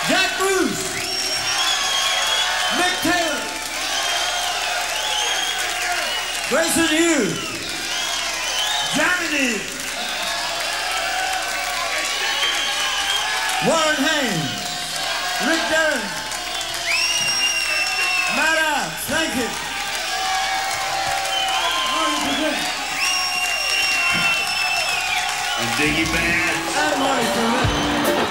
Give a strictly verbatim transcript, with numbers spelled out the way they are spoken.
Jack Bruce, Mick Taylor, Grayson Hughes, Johnny Depp, Warren Haynes, Rick Derren, Matt Ox, thank you. And Diggy Band. And Marty Turner.